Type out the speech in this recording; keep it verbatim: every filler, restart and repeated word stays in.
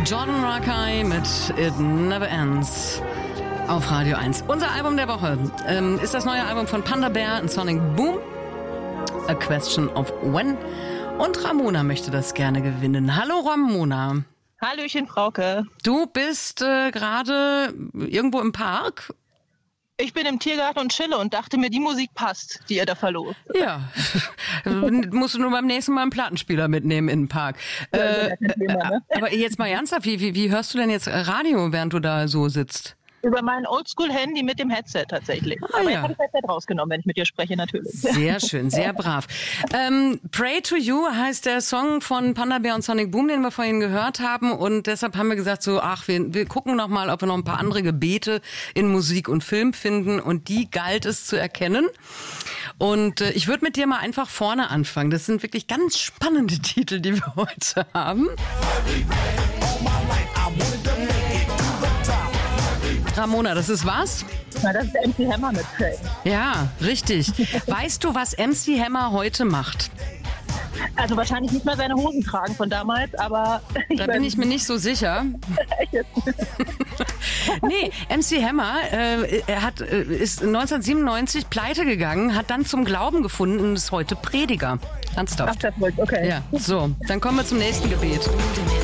Jordan Rakei mit It Never Ends auf Radio eins. Unser Album der Woche ähm, ist das neue Album von Panda Bear und Sonic Boom, A Question of When. Und Ramona möchte das gerne gewinnen. Hallo Ramona. Hallöchen, Frauke. Du bist äh, gerade irgendwo im Park? Ich bin im Tiergarten und chille und dachte mir, die Musik passt, die ihr da verlost. Ja, musst du nur beim nächsten Mal einen Plattenspieler mitnehmen in den Park. Ja, äh, Thema, ne? Aber jetzt mal ernsthaft, wie, wie, wie hörst du denn jetzt Radio, während du da so sitzt? Über mein Oldschool-Handy mit dem Headset tatsächlich. Ah, Aber ja. jetzt habe ich das Headset rausgenommen, wenn ich mit dir spreche, natürlich. Sehr schön, sehr brav. Ähm, Pray to You heißt der Song von Panda Bear und Sonic Boom, den wir vorhin gehört haben. Und deshalb haben wir gesagt, so, ach, wir, wir gucken noch mal, ob wir noch ein paar andere Gebete in Musik und Film finden. Und die galt es zu erkennen. Und äh, ich würde mit dir mal einfach vorne anfangen. Das sind wirklich ganz spannende Titel, die wir heute haben. Ramona, das ist was? Na, das ist M C Hammer mit Pray. Ja, richtig. Weißt du, was M C Hammer heute macht? Also wahrscheinlich nicht mal seine Hosen tragen von damals, aber... Da bin ich mir nicht so sicher. Nee, M C Hammer äh, er hat, äh, ist neunzehnhundertsiebenundneunzig pleite gegangen, hat dann zum Glauben gefunden und ist heute Prediger. Ernsthaft. Ach, das wollte ich, okay. Ja, so, dann kommen wir zum nächsten Gebet.